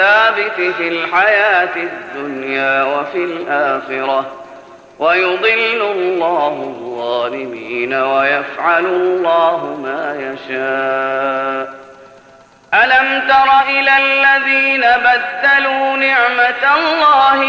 الثابت في الحياة الدنيا وفي الآخرة، ويضل الله الظالمين ويفعل الله ما يشاء. ألم تر إلى الذين بدلوا نعمة الله